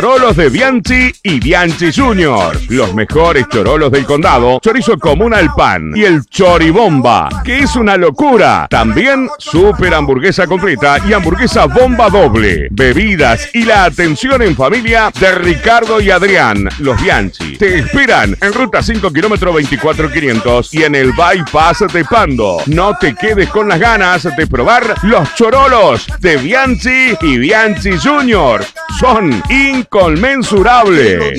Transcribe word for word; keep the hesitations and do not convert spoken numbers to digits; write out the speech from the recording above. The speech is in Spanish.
chorolos de Bianchi y Bianchi Junior. Los mejores chorolos del condado, chorizo común al pan y el choribomba, que es una locura. También super hamburguesa completa y hamburguesa bomba doble. Bebidas y la atención en familia de Ricardo y Adrián, los Bianchi. Te esperan en ruta cinco, kilómetro veinticuatro mil quinientos y en el bypass de Pando. No te quedes con las ganas de probar los chorolos de Bianchi y Bianchi Junior. Son inconmensurables.